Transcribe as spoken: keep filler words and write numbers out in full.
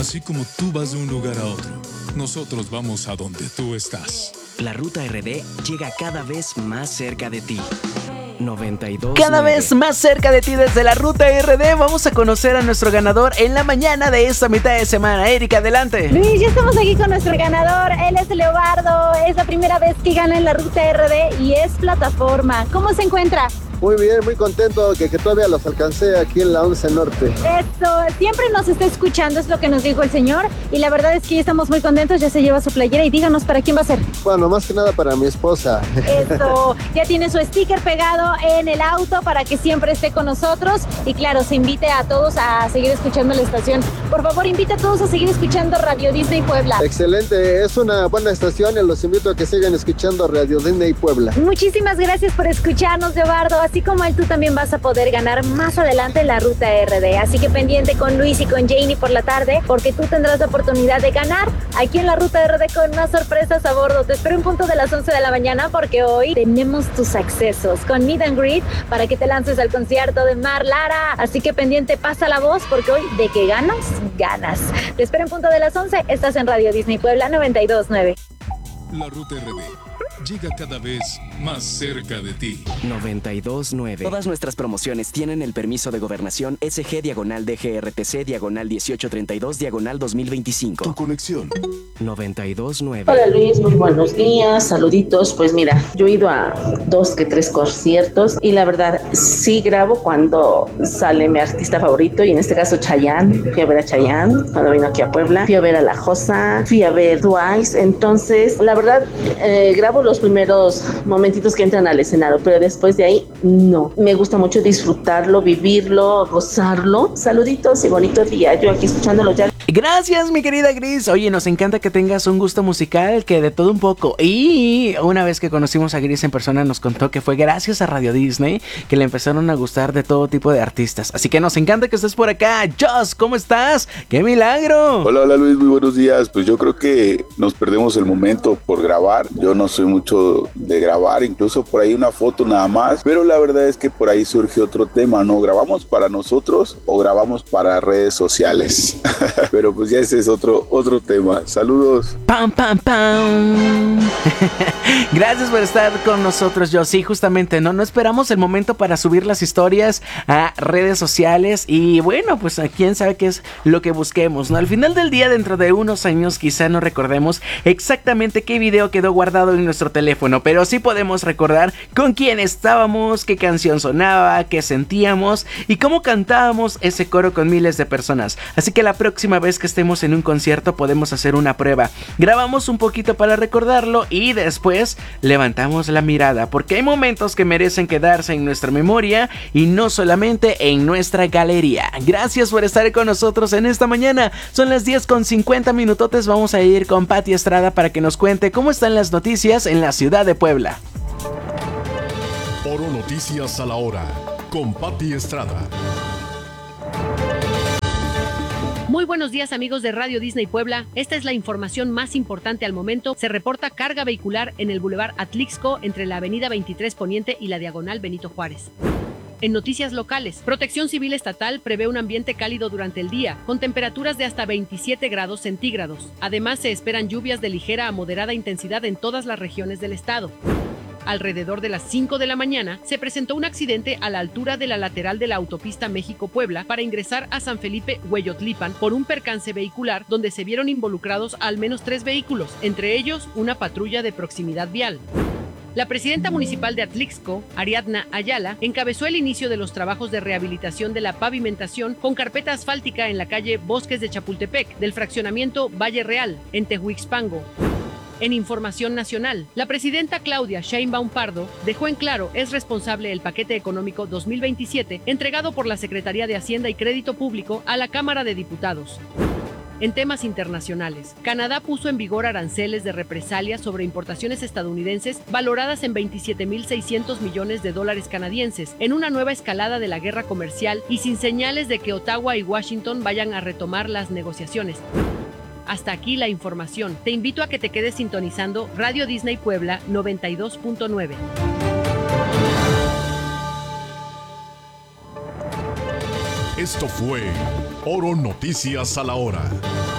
Así como tú vas de un lugar a otro, nosotros vamos a donde tú estás. La Ruta R D llega cada vez más cerca de ti. noventa y dos. Cada vez más cerca de ti desde la Ruta R D. Vamos a conocer a nuestro ganador en la mañana de esta mitad de semana. Erika, adelante. Luis, ya estamos aquí con nuestro ganador. Él es Leobardo. Es la primera vez que gana en la Ruta R D y es plataforma. ¿Cómo se encuentra? Muy bien, muy contento que, que todavía los alcancé aquí en la once Norte. Eso, siempre nos está escuchando, es lo que nos dijo el señor. Y la verdad es que ya estamos muy contentos, ya se lleva su playera. Y díganos, ¿para quién va a ser? Bueno, más que nada para mi esposa. Eso, ya tiene su sticker pegado en el auto para que siempre esté con nosotros. Y claro, se invite a todos a seguir escuchando la estación. Por favor, invite a todos a seguir escuchando Radio Disney Puebla. Excelente, es una buena estación y los invito a que sigan escuchando Radio Disney Puebla. Muchísimas gracias por escucharnos, Leobardo. Así como él, tú también vas a poder ganar más adelante en la Ruta R D. Así que pendiente con Luis y con Janie por la tarde, porque tú tendrás la oportunidad de ganar aquí en la Ruta R D con unas sorpresas a bordo. Te espero en punto de las once de la mañana, porque hoy tenemos tus accesos con Meet and Greet para que te lances al concierto de Mar Lara. Así que pendiente, pasa la voz, porque hoy de que ganas, ganas. Te espero en punto de las once. Estás en Radio Disney Puebla noventa y dos nueve. La Ruta R D llega cada vez más cerca de ti. noventa y dos nueve. Todas nuestras promociones tienen el permiso de gobernación S G diagonal D G R T C diagonal dieciocho treinta y dos diagonal dos mil veinticinco. Tu conexión. noventa y dos nueve. Hola Luis, muy buenos días, saluditos. Pues mira, yo he ido a dos que tres conciertos y la verdad sí grabo cuando sale mi artista favorito, y en este caso Chayanne. Fui a ver a Chayanne cuando vino aquí a Puebla, fui a ver a La Josa, fui a ver Twice. Entonces la verdad eh, grabo los primeros momentitos que entran al escenario, pero después de ahí no. Me gusta mucho disfrutarlo, vivirlo, gozarlo. Saluditos y bonito día. Yo aquí escuchándolo ya. Gracias, mi querida Gris. Oye, nos encanta que tengas un gusto musical, que de todo un poco. Y una vez que conocimos a Gris en persona, nos contó que fue gracias a Radio Disney que le empezaron a gustar de todo tipo de artistas. Así que nos encanta que estés por acá. Joss, ¿cómo estás? ¡Qué milagro! Hola, hola Luis, muy buenos días. Pues yo creo que nos perdemos el momento por grabar. Yo no soy mucho de grabar, incluso por ahí una foto nada más. Pero la verdad es que por ahí surge otro tema, ¿no? ¿Grabamos para nosotros o grabamos para redes sociales? Pero pues ya ese es otro, otro tema. Saludos. ¡Pam, pam, pam! Gracias por estar con nosotros, yo. Sí, justamente, ¿no? No esperamos el momento para subir las historias a redes sociales. Y bueno, pues quién sabe qué es lo que busquemos, ¿no? Al final del día, dentro de unos años, quizá no recordemos exactamente qué video quedó guardado en nuestro teléfono, pero sí podemos recordar con quién estábamos, qué canción sonaba, qué sentíamos y cómo cantábamos ese coro con miles de personas. Así que la próxima vez que estemos en un concierto podemos hacer una prueba. Grabamos un poquito para recordarlo y después levantamos la mirada, porque hay momentos que merecen quedarse en nuestra memoria y no solamente en nuestra galería. Gracias por estar con nosotros en esta mañana. Son las diez con cincuenta minutotes. Vamos a ir con Pati Estrada para que nos cuente cómo están las noticias en la ciudad de Puebla. Oro Noticias a la hora, con Pati Estrada. Muy buenos días, amigos de Radio Disney Puebla. Esta es la información más importante al momento. Se reporta carga vehicular en el Boulevard Atlixco entre la avenida veintitrés Poniente y la diagonal Benito Juárez. En noticias locales, Protección Civil Estatal prevé un ambiente cálido durante el día, con temperaturas de hasta veintisiete grados centígrados. Además, se esperan lluvias de ligera a moderada intensidad en todas las regiones del estado. Alrededor de las cinco de la mañana, se presentó un accidente a la altura de la lateral de la autopista México-Puebla para ingresar a San Felipe Hueyotlipan por un percance vehicular donde se vieron involucrados al menos tres vehículos, entre ellos una patrulla de proximidad vial. La presidenta municipal de Atlixco, Ariadna Ayala, encabezó el inicio de los trabajos de rehabilitación de la pavimentación con carpeta asfáltica en la calle Bosques de Chapultepec, del fraccionamiento Valle Real, en Tehuixpango. En información nacional, la presidenta Claudia Sheinbaum Pardo dejó en claro es responsable el paquete económico dos mil veintisiete entregado por la Secretaría de Hacienda y Crédito Público a la Cámara de Diputados. En temas internacionales, Canadá puso en vigor aranceles de represalia sobre importaciones estadounidenses valoradas en veintisiete mil seiscientos millones de dólares canadienses, en una nueva escalada de la guerra comercial y sin señales de que Ottawa y Washington vayan a retomar las negociaciones. Hasta aquí la información. Te invito a que te quedes sintonizando Radio Disney Puebla noventa y dos punto nueve. Esto fue Oro Noticias a la hora.